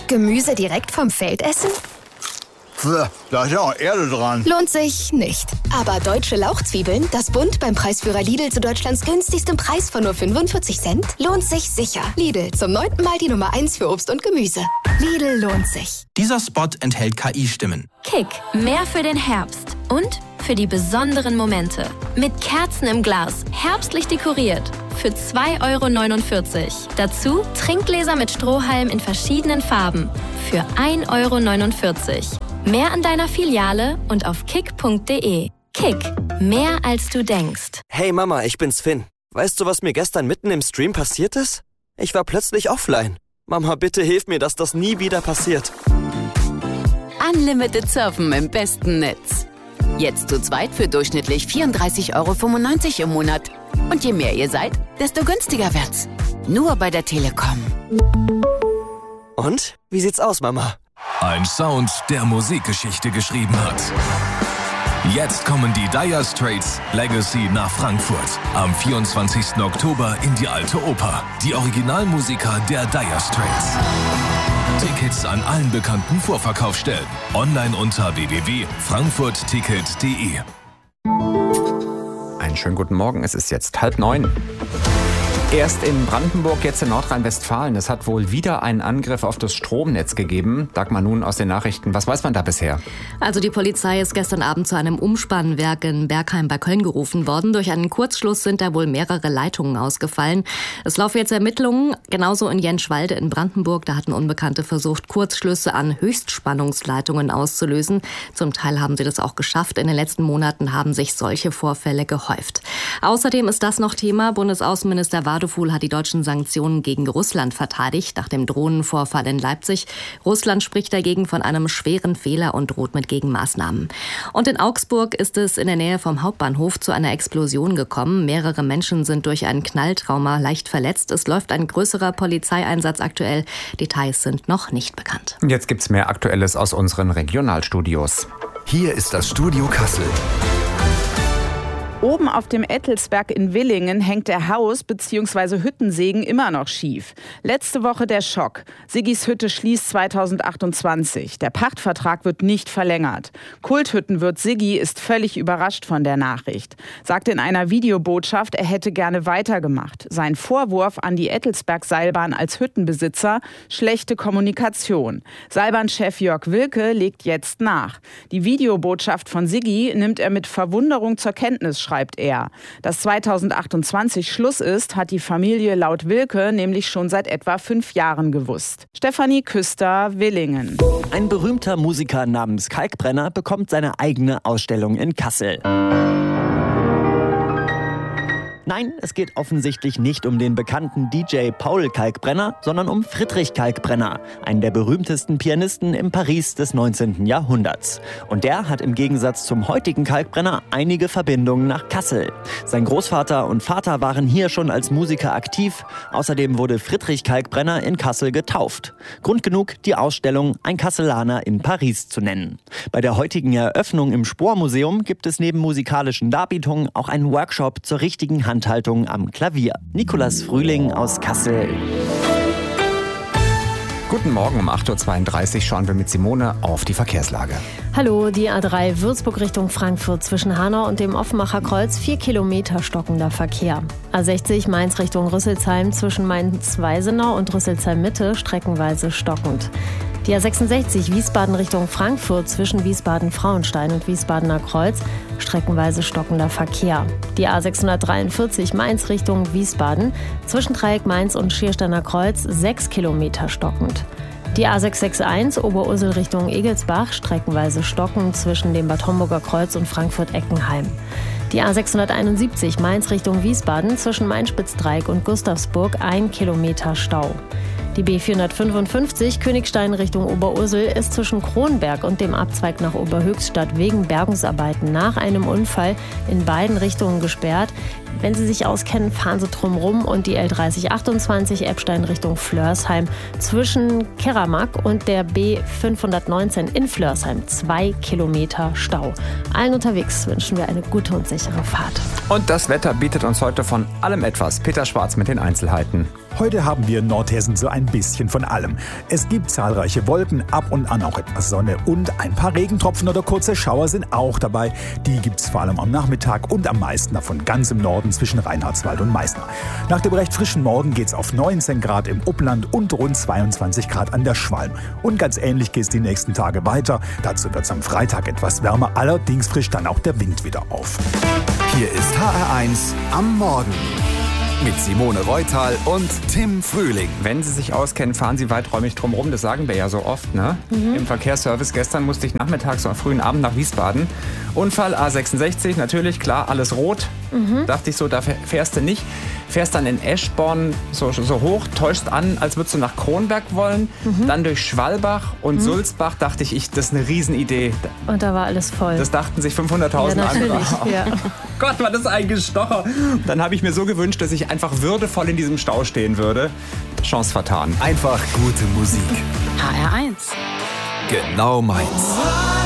Gemüse direkt vom Feld essen? Da ist ja auch Erde dran. Lohnt sich nicht. Aber deutsche Lauchzwiebeln, das Bund beim Preisführer Lidl zu Deutschlands günstigstem Preis von nur 45 Cent, lohnt sich sicher. Lidl, zum 9. Mal die Nummer 1 für Obst und Gemüse. Lidl lohnt sich. Dieser Spot enthält KI-Stimmen. Kick, mehr für den Herbst und für die besonderen Momente. Mit Kerzen im Glas, herbstlich dekoriert. Für 2,49 €. Dazu Trinkgläser mit Strohhalm in verschiedenen Farben. Für 1,49 €. Mehr an deiner Filiale und auf kick.de. Kick, mehr als du denkst. Hey Mama, ich bin's Finn. Weißt du, was mir gestern mitten im Stream passiert ist? Ich war plötzlich offline. Mama, bitte hilf mir, dass das nie wieder passiert. Unlimited Surfen im besten Netz. Jetzt zu zweit für durchschnittlich 34,95 € im Monat. Und je mehr ihr seid, desto günstiger wird's. Nur bei der Telekom. Und? Wie sieht's aus, Mama? Ein Sound, der Musikgeschichte geschrieben hat. Jetzt kommen die Dire Straits Legacy nach Frankfurt. Am 24. Oktober in die Alte Oper. Die Originalmusiker der Dire Straits. Tickets an allen bekannten Vorverkaufsstellen. Online unter www.frankfurtticket.de. Einen schönen guten Morgen, es ist jetzt 8:30. Erst in Brandenburg, jetzt in Nordrhein-Westfalen. Es hat wohl wieder einen Angriff auf das Stromnetz gegeben. Dagmar Nun aus den Nachrichten. Was weiß man da bisher? Also die Polizei ist gestern Abend zu einem Umspannwerk in Bergheim bei Köln gerufen worden. Durch einen Kurzschluss sind da wohl mehrere Leitungen ausgefallen. Es laufen jetzt Ermittlungen, genauso in Jenschwalde in Brandenburg. Da hatten Unbekannte versucht, Kurzschlüsse an Höchstspannungsleitungen auszulösen. Zum Teil haben sie das auch geschafft. In den letzten Monaten haben sich solche Vorfälle gehäuft. Außerdem ist das noch Thema. Bundesaußenminister Wadefuhl hat die deutschen Sanktionen gegen Russland verteidigt nach dem Drohnenvorfall in Leipzig. Russland spricht dagegen von einem schweren Fehler und droht mit Gegenmaßnahmen. Und in Augsburg ist es in der Nähe vom Hauptbahnhof zu einer Explosion gekommen. Mehrere Menschen sind durch ein Knalltrauma leicht verletzt. Es läuft ein größerer Polizeieinsatz aktuell. Details sind noch nicht bekannt. Und jetzt gibt's mehr Aktuelles aus unseren Regionalstudios. Hier ist das Studio Kassel. Oben auf dem Ettelsberg in Willingen hängt der Haus- bzw. Hüttensegen immer noch schief. Letzte Woche der Schock. Siggis Hütte schließt 2028. Der Pachtvertrag wird nicht verlängert. Kulthüttenwirt Siggi ist völlig überrascht von der Nachricht. Sagt in einer Videobotschaft, er hätte gerne weitergemacht. Sein Vorwurf an die Ettelsberg-Seilbahn als Hüttenbesitzer: schlechte Kommunikation. Seilbahnchef Jörg Wilke legt jetzt nach. Die Videobotschaft von Siggi nimmt er mit Verwunderung zur Kenntnis, schreibt er. Dass 2028 Schluss ist, hat die Familie laut Wilke nämlich schon seit etwa 5 Jahren gewusst. Stefanie Küster, Willingen. Ein berühmter Musiker namens Kalkbrenner bekommt seine eigene Ausstellung in Kassel. Nein, es geht offensichtlich nicht um den bekannten DJ Paul Kalkbrenner, sondern um Friedrich Kalkbrenner, einen der berühmtesten Pianisten im Paris des 19. Jahrhunderts. Und der hat im Gegensatz zum heutigen Kalkbrenner einige Verbindungen nach Kassel. Sein Großvater und Vater waren hier schon als Musiker aktiv. Außerdem wurde Friedrich Kalkbrenner in Kassel getauft. Grund genug, die Ausstellung Ein Kasselaner in Paris zu nennen. Bei der heutigen Eröffnung im Spohr-Museum gibt es neben musikalischen Darbietungen auch einen Workshop zur richtigen Handhaltung am Klavier. Nikolas Frühling aus Kassel. Guten Morgen, um 8:32 Uhr schauen wir mit Simone auf die Verkehrslage. Hallo, die A3 Würzburg Richtung Frankfurt zwischen Hanau und dem Offenbacher Kreuz 4 Kilometer stockender Verkehr. A60 Mainz Richtung Rüsselsheim zwischen Mainz-Weisenau und Rüsselsheim-Mitte streckenweise stockend. Die A66 Wiesbaden Richtung Frankfurt zwischen Wiesbaden-Frauenstein und Wiesbadener Kreuz streckenweise stockender Verkehr. Die A643 Mainz Richtung Wiesbaden zwischen Dreieck Mainz und Schiersteiner Kreuz 6 Kilometer stockend. Die A661 Oberursel Richtung Egelsbach streckenweise stockend zwischen dem Bad Homburger Kreuz und Frankfurt-Eckenheim. Die A671 Mainz Richtung Wiesbaden zwischen Main-Spitz-Dreieck und Gustavsburg 1 Kilometer Stau. Die B455 Königstein Richtung Oberursel ist zwischen Kronberg und dem Abzweig nach Oberhöchstadt wegen Bergungsarbeiten nach einem Unfall in beiden Richtungen gesperrt. Wenn Sie sich auskennen, fahren Sie drumherum und die L3028 Eppstein Richtung Flörsheim zwischen Keramak und der B519 in Flörsheim 2 Kilometer Stau. Allen unterwegs wünschen wir eine gute und sichere Fahrt. Und das Wetter bietet uns heute von allem etwas. Peter Schwarz mit den Einzelheiten. Heute haben wir in Nordhessen so ein bisschen von allem. Es gibt zahlreiche Wolken, ab und an auch etwas Sonne und ein paar Regentropfen oder kurze Schauer sind auch dabei. Die gibt's vor allem am Nachmittag und am meisten davon ganz im Norden zwischen Reinhardswald und Meißner. Nach dem recht frischen Morgen geht's auf 19 Grad im Upland und rund 22 Grad an der Schwalm. Und ganz ähnlich geht's die nächsten Tage weiter. Dazu wird's am Freitag etwas wärmer, allerdings frischt dann auch der Wind wieder auf. Hier ist HR1 am Morgen. Mit Simone Reutal und Tim Frühling. Wenn Sie sich auskennen, fahren Sie weiträumig drumherum. Das sagen wir ja so oft, ne? Im Verkehrsservice. Gestern musste ich nachmittags oder frühen Abend nach Wiesbaden. Unfall A66, natürlich, klar, alles rot. Dachte ich so, da fährst du nicht. Fährst dann in Eschborn so hoch, täuscht an, als würdest du nach Kronberg wollen. Dann durch Schwalbach und Sulzbach dachte ich, das ist eine Riesenidee. Und da war alles voll. Das dachten sich 500.000 andere. Ja. Gott, war das ein Gestocher. Dann habe ich mir so gewünscht, dass ich einfach würdevoll in diesem Stau stehen würde. Chance vertan. Einfach gute Musik. HR1. Genau meins.